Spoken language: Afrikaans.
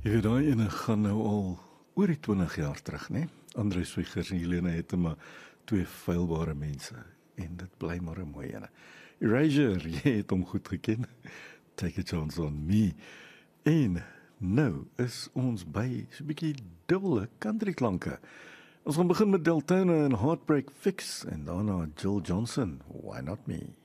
Jy weet, daai ene gaan nou al oor die 20 jaar terug, né? André Swigers en Helene het maar twee feilbare mense en dit bly maar 'n mooi ene. Erasure, jy het hom goed geken. Take a chance on me. En nou is ons by so 'n bietjie dubbele country klanke. Ons gaan begin met Deltona en Heartbreak Fix en daarna Jill Johnson, Why Not Me?